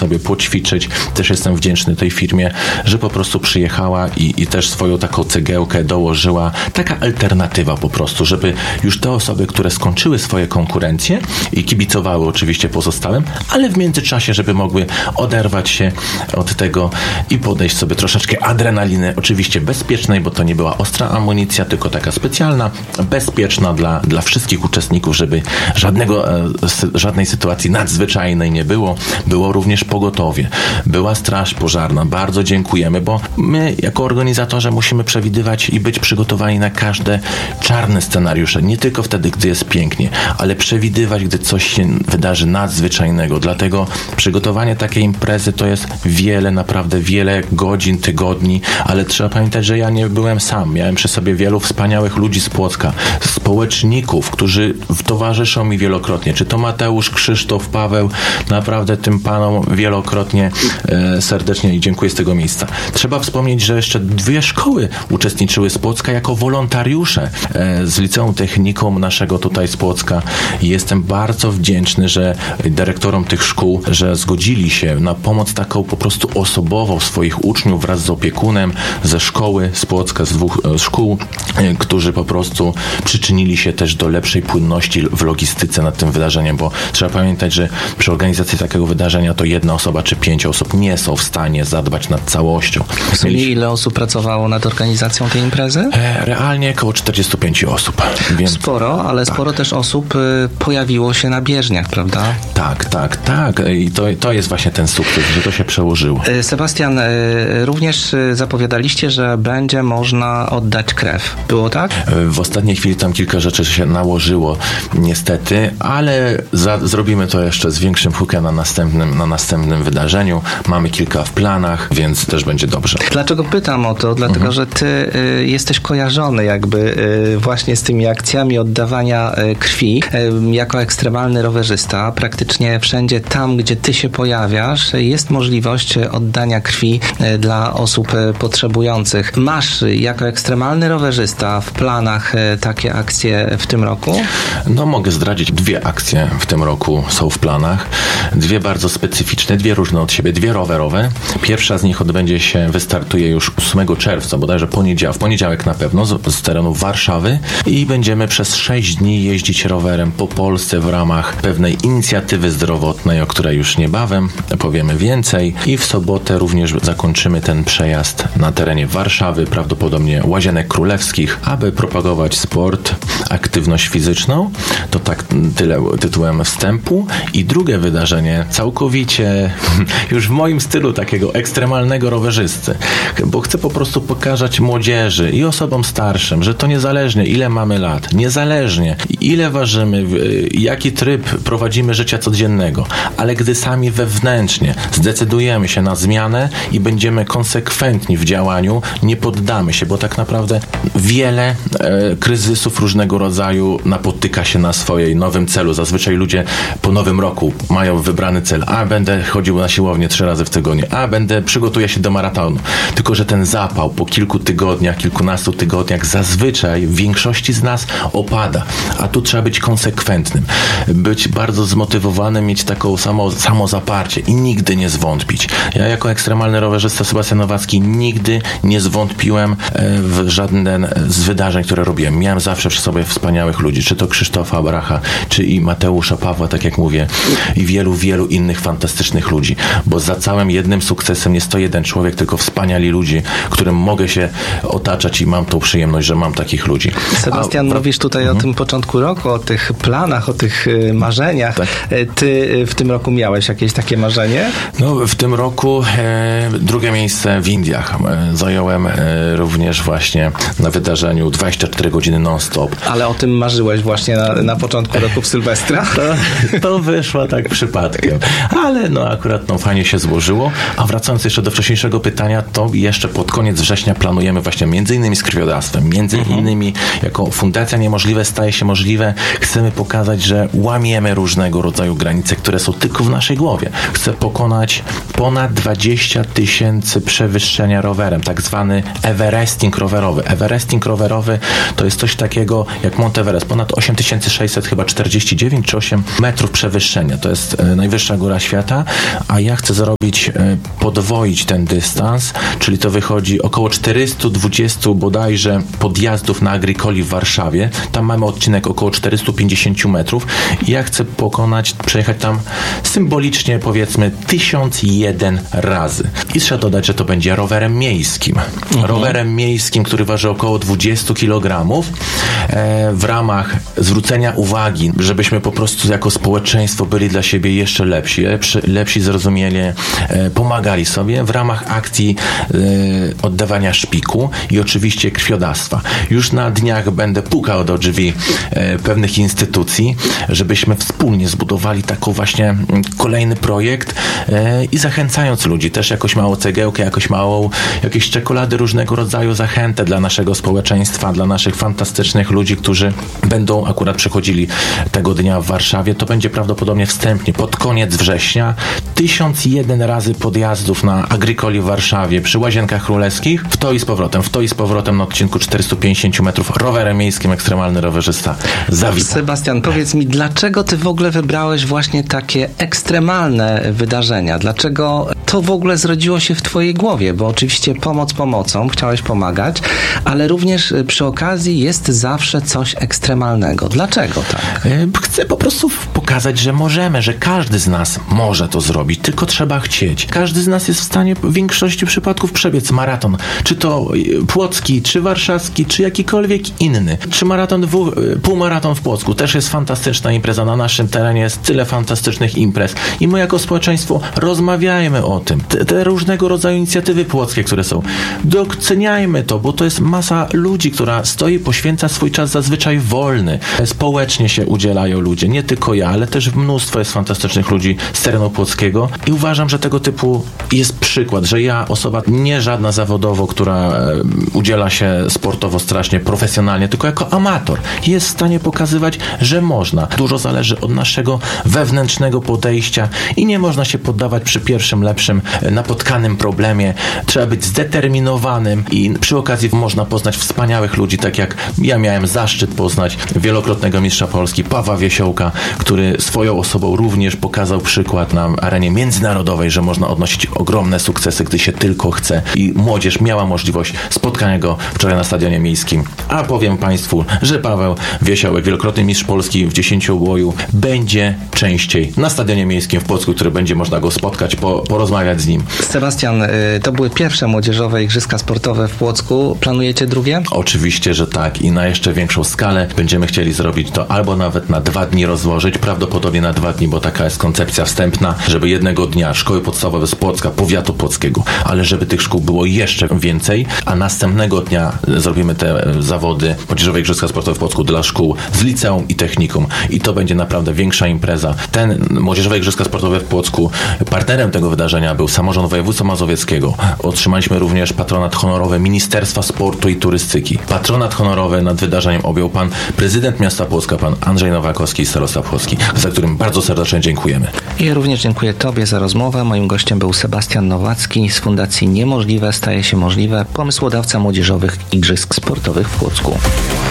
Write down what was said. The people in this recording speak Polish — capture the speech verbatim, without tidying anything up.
sobie poćwiczyć. Też jestem wdzięczny tej firmie, że po prostu przyjechała i, i też swoją taką cegiełkę dołożyła. Taka alternatywa po prostu, żeby już te osoby, które skończyły swoje konkurencje i kibicowały oczywiście pozostałym, ale w międzyczasie, żeby mogły oderwać się od tego i podejść sobie troszeczkę adrenaliny, oczywiście bezpiecznej, bo to nie była ostra amunicja, tylko taka specjalna, bezpieczna dla, dla wszystkich uczestników, żeby żadnego, żadnej sytuacji nadzwyczajnej nie było. Było również pogotowie. Była straż pożarna. Bardzo dziękujemy, bo my jako organizatorzy musimy przewidywać i być przygotowani na każde czarne scenariusze. Nie tylko wtedy, gdy jest pięknie, ale przewidywać, gdy coś się wydarzy nadzwyczajnego. Dlatego przygotowanie takiej imprezy to jest wiele, naprawdę wiele godzin, tygodni, ale trzeba pamiętać, że ja nie byłem sam. Miałem przy sobie wielu wspaniałych ludzi z Płocka, społeczników, którzy towarzyszą mi wielokrotnie. Czy to Mateusz, Krzysztof, Paweł, naprawdę tym panom wielokrotnie e, serdecznie i dziękuję z tego miejsca. Trzeba wspomnieć, że jeszcze dwie szkoły uczestniczyły z Płocka jako wolontariusze e, z Liceum Technikum naszego tutaj z Płocka. I jestem bardzo wdzięczny, że dyrektorom tych szkół, że zgodzili się na pomoc taką po prostu osobową swoich uczniów wraz z opiekunem ze szkoły z Płocka, z dwóch e, szkół, e, którzy po prostu przyczynili się też do lepszej płynności w logistyce nad tym wydarzeniem, bo trzeba pamiętać, że przy organizacji takiego wydarzenia to jedna osoba czy pięć osób nie są w stanie zadbać nad całością. W sumie ile osób pracowało nad organizacją tej imprezy? E, realnie około czterdzieści pięć osób. Więc sporo, ale tak. Sporo też osób y, pojawiło się na bieżniach, prawda? Tak, tak, tak. I to, to jest właśnie ten sukces, że to się przełożyło. Sebastian, y, również zapowiadaliście, że będzie można oddać krew. Było tak? W ostatniej chwili tam kilka rzeczy się nałożyło, niestety, ale za, zrobimy to jeszcze z większym hukiem na następnym, na następnym wydarzeniu. Mamy kilka w planach, więc też będzie dobrze. Dlaczego pytam o to? Dlatego, mhm. że ty y, jesteś kojarzony jakby y, właśnie z tymi akcjami oddawania y, krwi. Y, jako ekstremalny rowerzysta praktycznie wszędzie tam, gdzie ty się pojawiasz, jest możliwość oddania krwi y, dla osób y, potrzebujących. Masz y, jako ekstremalny rowerzysta w planach y, takie akcje w tym roku? No mogę zdradzić, dwie akcje w tym roku są w planach. Dwie bardzo specyficzne, dwie różne od siebie, dwie rowerowe. Pierwsza z nich odbędzie się, wystartuje już ósmego czerwca, bodajże poniedziałek, w poniedziałek na pewno, z, z terenu Warszawy i będziemy przez sześć dni jeździć rowerem po Polsce w ramach pewnej inicjatywy zdrowotnej, o której już niebawem powiemy więcej. I w sobotę również zakończymy ten przejazd na terenie Warszawy, prawdopodobnie Łazienek Królewskich, aby propagować sport, aktywność fizyczną. To tak tyle tytułem wstępu. I drugie wydarzenie, całkowicie już w moim stylu takiego ekstremalnego rowerzysty, bo chcę po prostu pokazać młodzieży i osobom starszym, że to niezależnie ile mamy lat, niezależnie ile ważymy, jaki tryb prowadzimy życia codziennego, ale gdy sami wewnętrznie zdecydujemy się na zmianę i będziemy konsekwentni w działaniu, nie poddamy się, bo tak naprawdę wiele e, kryzysów różnego rodzaju napotyka się na swojej nowym celu. Zazwyczaj ludzie po nowym roku mają wybrany cel. A będę chodził na siłownię trzy razy w tygodniu. A będę przygotuję się do maratonu. Tylko że ten zapał po kilku tygodniach, kilkunastu tygodniach zazwyczaj w większości z nas opada. A tu trzeba być konsekwentnym. Być bardzo zmotywowanym, mieć taką samo, samozaparcie i nigdy nie zwątpić. Ja jako ekstremalny rowerzysta Sebastian Nowacki nigdy nie zwątpiłem w żaden z wydarzeń, które robiłem. Miałem zawsze przy sobie wspaniałych ludzi. Czy to Krzysztofa Bracha, czy i Mateusza, Pawła, tak jak mówię, i wielu, wielu innych fantastycznych ludzi. Bo za całym jednym sukcesem jest to jeden człowiek, tylko wspaniali ludzi, którym mogę się otaczać i mam tą przyjemność, że mam takich ludzi. Sebastian, A, mówisz tutaj mhm. o tym początku roku, o tych planach, o tych y, marzeniach. Tak. Ty y, w tym roku miałeś jakieś takie marzenie? No, w tym roku e, drugie miejsce w Indiach. E, zająłem e, również właśnie na wydarzeniu dwadzieścia cztery godziny non-stop. Ale o tym marzyłeś właśnie na, na początku roku w Sylwestra? To, to wyszło tak przypadkiem. Ale no akurat no, fajnie się złożyło. A wracając jeszcze do wcześniejszego pytania, to jeszcze pod koniec września planujemy właśnie między innymi z krwiodawstwem, między mhm. innymi jako Fundacja Niemożliwe staje się możliwe. Chcemy pokazać, że łamiemy różnego rodzaju granice, które są tylko w naszej głowie. Chcę pokonać ponad dwadzieścia tysięcy przewyższenia rowerem, tak zwany Everesting rowerowy. Everesting rowerowy to jest coś takiego jak Mount Everest, ponad osiem tysięcy sześćset chyba czterdzieści dziewięć czy osiem metrów przewyższenia. To jest e, najwyższa góra świata a ja chcę zrobić, podwoić ten dystans, czyli to wychodzi około czterysta dwadzieścia bodajże podjazdów na Agricoli w Warszawie. Tam mamy odcinek około czterysta pięćdziesiąt metrów i ja chcę pokonać, przejechać tam symbolicznie powiedzmy tysiąc jeden razy. I trzeba dodać, że to będzie rowerem miejskim. Mhm. Rowerem miejskim, który waży około dwadzieścia kilogramów e, w ramach zwrócenia uwagi, żebyśmy po prostu jako społeczeństwo byli dla siebie jeszcze lepsi, lepsi, lepsi zrozumieli, e, pomagali sobie w ramach akcji e, oddawania szpiku i oczywiście krwiodawstwa. Już na dniach będę pukał do drzwi e, pewnych instytucji, żebyśmy wspólnie zbudowali taką właśnie kolejny projekt e, i zachęcając ludzi, też jakąś małą cegiełkę, jakąś małą, jakieś czekolady różnego rodzaju zachętę dla naszego społeczeństwa, dla naszych fantastycznych ludzi, którzy będą akurat przechodzili tego dnia w Warszawie. To będzie prawdopodobnie wstępnie pod koniec września. Tysiąc jeden razy podjazdów na Agricoli w Warszawie przy Łazienkach Królewskich, w to i z powrotem, w to i z powrotem na odcinku czterysta pięćdziesiąt metrów rowerem miejskim ekstremalny rowerzysta zawita. Sebastian, powiedz mi, dlaczego ty w ogóle wybrałeś właśnie takie ekstremalne wydarzenia? Dlaczego to w ogóle zrodziło się w twojej głowie? Bo oczywiście pomoc pomocą, chciałeś pomagać, ale również przy okazji jest zawsze coś ekstremalnego. Dlaczego tak? Chcę po prostu pokazać, że możemy, że każdy z nas może to zrobić, tylko trzeba chcieć. Każdy z nas jest w stanie w większości przypadków przebiec maraton. Czy to płocki, czy warszawski, czy jakikolwiek inny. Czy maraton, w, półmaraton w Płocku. Też jest fantastyczna impreza. Na naszym terenie jest tyle fantastycznych imprez. I my jako społeczeństwo rozmawiajmy o tym. Te, te różnego rodzaju inicjatywy płockie, które są. Doceniajmy to, bo to jest masa ludzi, która stoi, poświęca swój czas zazwyczaj wolny. Społecznie się udzielają ludzie. Nie tylko ja, ale też mnóstwo jest fantastycznych ludzi z terenu płockiego. I uważam, że tego typu jest przykład, że ja, osoba nie żadna zawodowo, która udziela się sportowo strasznie, profesjonalnie, tylko jako amator, jest w stanie pokazywać, że można. Dużo zależy od naszego wewnętrznego podejścia i nie można się poddawać przy pierwszym lepszym napotkanym problemie. Trzeba być zdeterminowanym i przy okazji można poznać wspaniałych ludzi, tak jak ja miałem zaszczyt poznać wielokrotnego mistrza Polski Pawła Wiesiołka, który swoją osobą również pokazał przykład na arenie międzynarodowej, że można odnosić ogromne sukcesy, gdy się tylko chce i młodzież miała możliwość spotkania go wczoraj na Stadionie Miejskim. A powiem Państwu, że Paweł Wiesiołek, wielokrotny mistrz Polski w dziesięcioboju, będzie częściej na Stadionie Miejskim w Płocku, który będzie można go spotkać, po, porozmawiać z nim. Sebastian, to były pierwsze młodzieżowe igrzyska sportowe w Płocku. Planujecie drugie? Oczywiście, że tak i na jeszcze większą skalę. Będziemy chcieli zrobić to albo nawet na dwa dni rozłożyć, prawdopodobnie na dwa dni, bo taka jest koncepcja wstępna, żeby jednego dnia szkoły podstawowe z Płocka, powiatu płockiego, ale żeby tych szkół było jeszcze więcej, a następnego dnia zrobimy te zawody młodzieżowe igrzyska sportowe w Płocku dla szkół z liceum i technikum i to będzie naprawdę większa impreza. Ten młodzieżowe igrzyska sportowe w Płocku, partnerem tego wydarzenia był samorząd województwa mazowieckiego. Otrzymaliśmy również patronat honorowy Ministerstwa Sportu i Turystyki. Patronat honorowy nad wydarzeniem objął pan prezydent miasta Płocka, pan Andrzej Nowakowski i starosta Płocki, za którym bardzo serdecznie dziękujemy. Ja również dziękuję Tobie za rozmowę. Moim gościem był Sebastian Nowacki z Fundacji Niemożliwe staje się możliwe, pomysłodawca młodzieżowych igrzysk sportowych w Płocku.